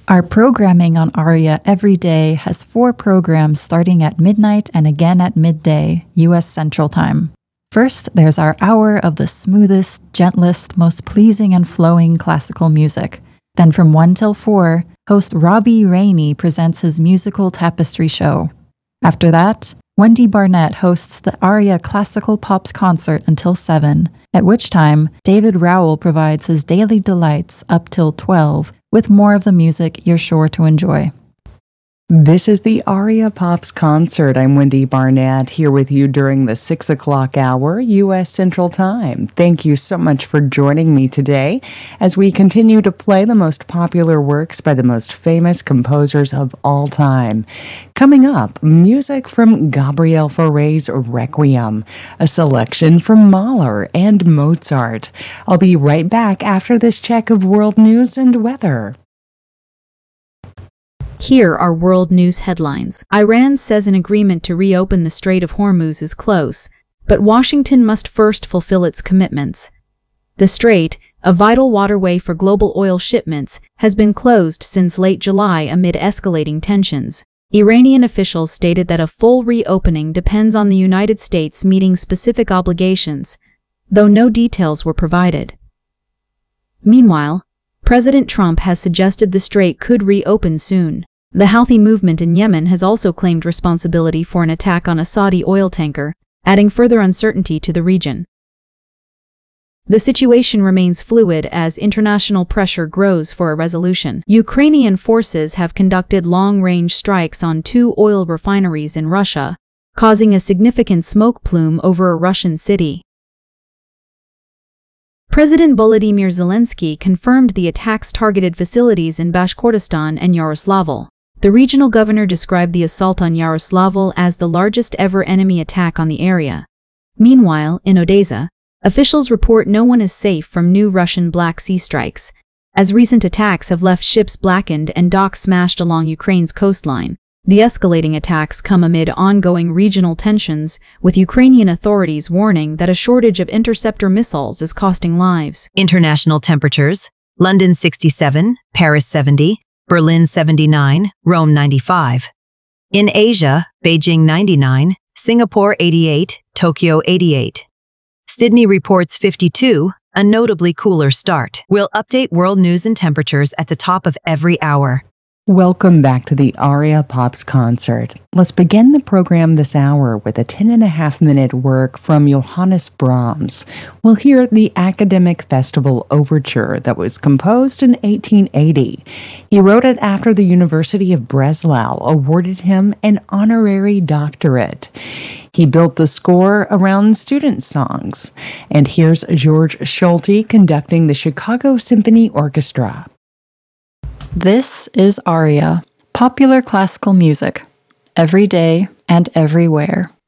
Our programming on ARIA every day has 4 programs starting at midnight and again at midday, U.S. Central Time. First, there's our hour of the smoothest, gentlest, most pleasing and flowing classical music. Then from 1 till 4, host Robbie Rainey presents his musical tapestry show. After that, Wendy Barnett hosts the ARIA Classical Pops concert until 7, at which time David Rowell provides his daily delights up till 12, with more of the music you're sure to enjoy. This is the ARIA Pops concert. I'm Wendy Barnett, here with you during the 6 o'clock hour, U.S. Central Time. Thank you so much for joining me today as we continue to play the most popular works by the most famous composers of all time. Coming up, music from Gabriel Fauré's Requiem, a selection from Mahler and Mozart. I'll be right back after this check of world news and weather. Here are world news headlines. Iran says an agreement to reopen the Strait of Hormuz is close, but Washington must first fulfill its commitments. The strait, a vital waterway for global oil shipments, has been closed since late July amid escalating tensions. Iranian officials stated that a full reopening depends on the United States meeting specific obligations, though no details were provided. Meanwhile, President Trump has suggested the strait could reopen soon. The Houthi movement in Yemen has also claimed responsibility for an attack on a Saudi oil tanker, adding further uncertainty to the region. The situation remains fluid as international pressure grows for a resolution. Ukrainian forces have conducted long-range strikes on 2 oil refineries in Russia, causing a significant smoke plume over a Russian city. President Volodymyr Zelensky confirmed the attacks targeted facilities in Bashkortostan and Yaroslavl. The regional governor described the assault on Yaroslavl as the largest ever enemy attack on the area. Meanwhile, in Odessa, officials report no one is safe from new Russian Black Sea strikes, as recent attacks have left ships blackened and docks smashed along Ukraine's coastline. The escalating attacks come amid ongoing regional tensions, with Ukrainian authorities warning that a shortage of interceptor missiles is costing lives. International temperatures: London 67, Paris 70, Berlin 79, Rome 95. In Asia, Beijing 99, Singapore 88, Tokyo 88. Sydney reports 52, a notably cooler start. We'll update world news and temperatures at the top of every hour. Welcome back to the ARIA Pops concert. Let's begin the program this hour with a 10.5-minute work from Johannes Brahms. We'll hear the Academic Festival Overture that was composed in 1880. He wrote it after the University of Breslau awarded him an honorary doctorate. He built the score around student songs. And here's George Schulte conducting the Chicago Symphony Orchestra. This is ARIA, popular classical music, every day and everywhere.